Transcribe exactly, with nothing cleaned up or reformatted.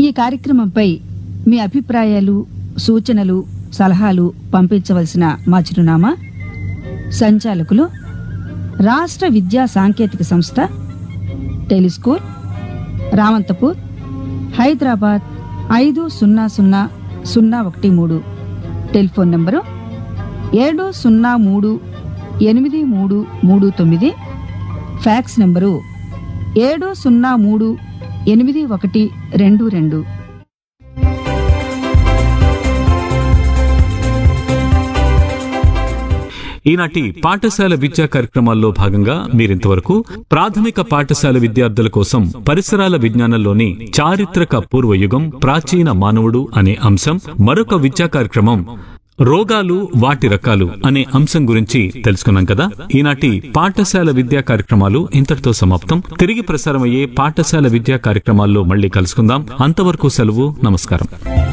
ఈ కార్యక్రమంపై మీ అభిప్రాయాలు, సూచనలు, సలహాలు పంపించవలసిన మా చిరునామా సంచాలకులు రాష్ట్ర విద్యా సాంకేతిక సంస్థ, టెలిస్కోర్, రామంతపూర్, హైదరాబాద్ ఐదు సున్నా సున్నా సున్నా ఒకటి మూడు. టెలిఫోన్ నంబరు ఏడు సున్నా మూడు ఎనిమిది మూడు మూడు తొమ్మిది. ఫ్యాక్స్ నంబరు ఏడు సున్నా మూడు ఎనిమిది ఒకటి రెండు రెండు. ఈనాటి పాఠశాల విద్యా కార్యక్రమాల్లో భాగంగా మీరింతవరకు ప్రాథమిక పాఠశాల విద్యార్థుల కోసం పరిసరాల విజ్ఞానంలోని చారిత్రక పూర్వయుగం, ప్రాచీన మానవుడు అనే అంశం, మరొక విద్యా కార్యక్రమం రోగాలు, వాటి రకాలు అనే అంశం గురించి తెలుసుకున్నాం కదా. ఈనాటి పాఠశాల విద్యా కార్యక్రమాలు ఇంతటితో సమాప్తం. తిరిగి ప్రసారమయ్యే పాఠశాల విద్యా కార్యక్రమాల్లో మళ్ళీ కలుసుకుందాం. అంతవరకు సెలవు. నమస్కారం.